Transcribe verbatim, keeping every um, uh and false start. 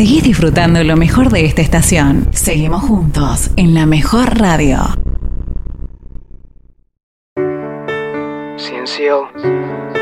seguís disfrutando lo mejor de esta estación. Seguimos juntos en la mejor radio. Ciencio.